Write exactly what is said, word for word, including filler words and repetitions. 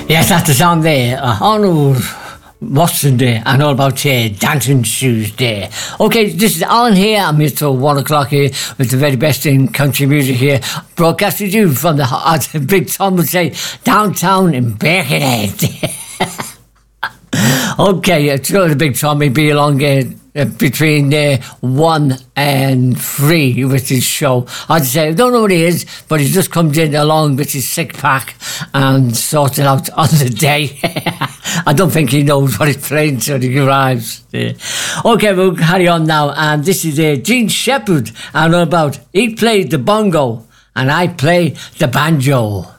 Yes, that's the song there. Uh, Arnold Watson Day and all about uh, Dancing Shoes Day. Okay, this is Alan here. I'm here till one o'clock here with the very best in country music here. Broadcasting you from the, as Big Tom would say, downtown in Birkenhead. Okay, it's going to Big Tommy be along uh, uh, between uh, one and three with his show. I'd say, I don't know what he is, but he just comes in along with his sick pack and sorts it out on the day. I don't think he knows what he's playing till he arrives. Uh, okay, we'll carry on now. And this is uh, Gene Shepherd. I know about, he played the bongo and I play the banjo.